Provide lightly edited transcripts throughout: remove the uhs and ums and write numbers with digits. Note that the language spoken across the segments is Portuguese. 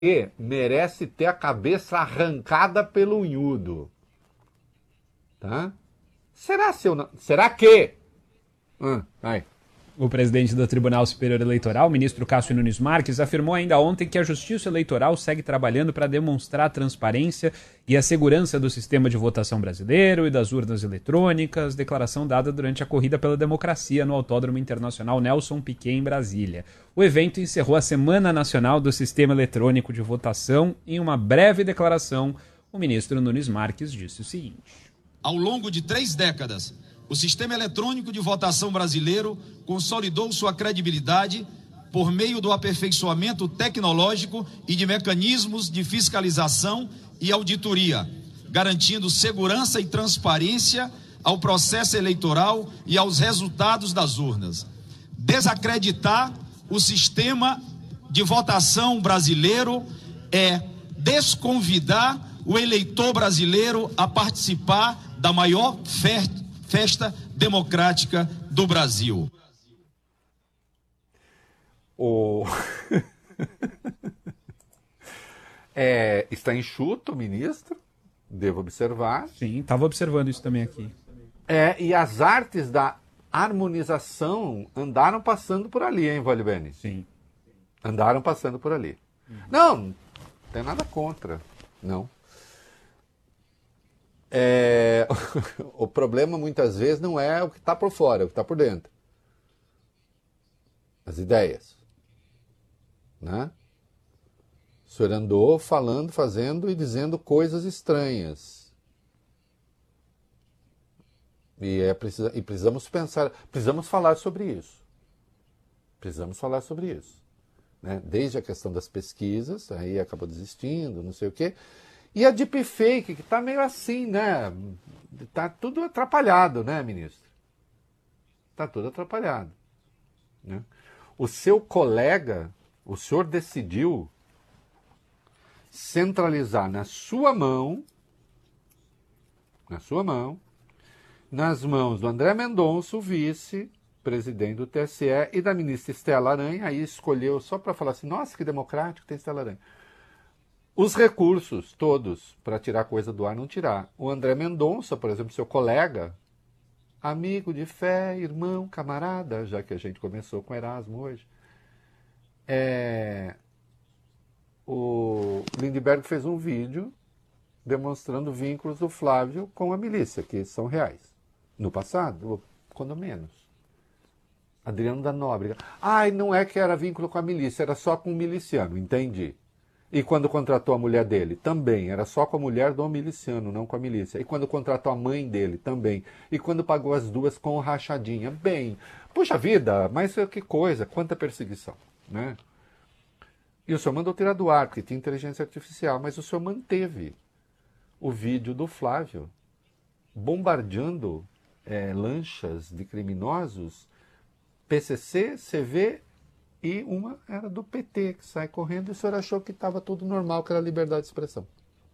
E merece ter a cabeça arrancada pelo unhudo. Tá? Será que... Vai. O presidente do Tribunal Superior Eleitoral, ministro Cássio Nunes Marques, afirmou ainda ontem que a Justiça Eleitoral segue trabalhando para demonstrar a transparência e a segurança do sistema de votação brasileiro e das urnas eletrônicas, declaração dada durante a Corrida pela Democracia no Autódromo Internacional Nelson Piquet, em Brasília. O evento encerrou a Semana Nacional do Sistema Eletrônico de Votação. Em uma breve declaração, o ministro Nunes Marques disse o seguinte: ao longo de 3 décadas, o sistema eletrônico de votação brasileiro consolidou sua credibilidade por meio do aperfeiçoamento tecnológico e de mecanismos de fiscalização e auditoria, garantindo segurança e transparência ao processo eleitoral e aos resultados das urnas. Desacreditar o sistema de votação brasileiro é desconvidar o eleitor brasileiro a participar da maior festa democrática do Brasil. Está enxuto o ministro, devo observar. Sim, estava observando isso também aqui. E as artes da harmonização andaram passando por ali, hein, Valibene? Sim. Andaram passando por ali. Não tem nada contra, não. O problema muitas vezes não é o que está por fora, é o que está por dentro. As ideias. Né? O senhor andou falando, fazendo e dizendo coisas estranhas. E precisamos pensar, precisamos falar sobre isso. Precisamos falar sobre isso. Né? Desde a questão das pesquisas, aí acabou desistindo, não sei o quê. E a deepfake, que está meio assim, né? Está tudo atrapalhado, né, ministro? Está tudo atrapalhado. Né? O seu colega, o senhor decidiu centralizar na sua mão, nas mãos do André Mendonça, o vice-presidente do TSE, e da ministra Estela Aranha, aí escolheu só para falar assim, nossa, que democrático, tem Estela Aranha. Os recursos todos para tirar coisa do ar, não tirar. O André Mendonça, por exemplo, seu colega, amigo de fé, irmão, camarada, já que a gente começou com Erasmo hoje, o Lindbergh fez um vídeo demonstrando vínculos do Flávio com a milícia, que são reais. No passado, quando menos. Adriano da Nóbrega. Não é que era vínculo com a milícia, era só com o miliciano, entendi. E quando contratou a mulher dele, também, era só com a mulher do miliciano, não com a milícia. E quando contratou a mãe dele, também. E quando pagou as duas com rachadinha, bem. Puxa vida, mas que coisa, quanta perseguição, né? E o senhor mandou tirar do ar, porque tinha inteligência artificial, mas o senhor manteve o vídeo do Flávio bombardeando lanchas de criminosos, PCC, CV... E uma era do PT, que sai correndo, e o senhor achou que estava tudo normal, que era liberdade de expressão.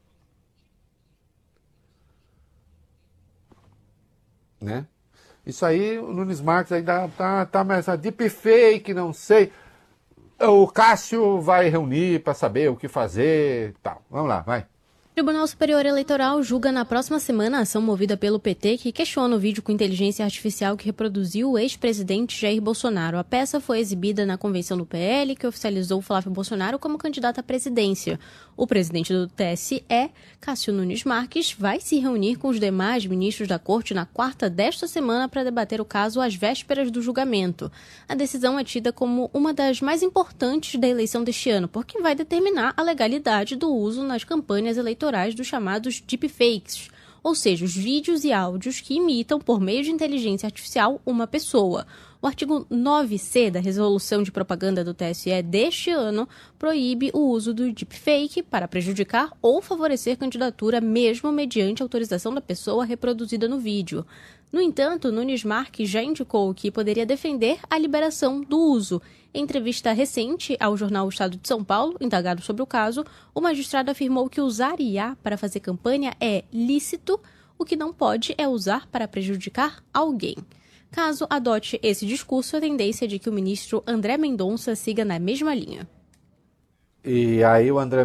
Né? Isso aí, o Nunes Marques ainda tá mais a deepfake, não sei. O Cássio vai reunir para saber o que fazer, tal. Vamos lá, vai. O Tribunal Superior Eleitoral julga na próxima semana a ação movida pelo PT que questiona o vídeo com inteligência artificial que reproduziu o ex-presidente Jair Bolsonaro. A peça foi exibida na convenção do PL, que oficializou Flávio Bolsonaro como candidato à presidência. O presidente do TSE, Cássio Nunes Marques, vai se reunir com os demais ministros da Corte na quarta desta semana para debater o caso às vésperas do julgamento. A decisão é tida como uma das mais importantes da eleição deste ano, porque vai determinar a legalidade do uso nas campanhas eleitorais dos chamados deepfakes, ou seja, os vídeos e áudios que imitam, por meio de inteligência artificial, uma pessoa. O artigo 9C da Resolução de Propaganda do TSE deste ano proíbe o uso do deepfake para prejudicar ou favorecer candidatura, mesmo mediante autorização da pessoa reproduzida no vídeo. No entanto, Nunes Marques já indicou que poderia defender a liberação do uso. Em entrevista recente ao jornal O Estado de São Paulo, indagado sobre o caso, o magistrado afirmou que usar IA para fazer campanha é lícito, o que não pode é usar para prejudicar alguém. Caso adote esse discurso, a tendência é de que o ministro André Mendonça siga na mesma linha. E aí o André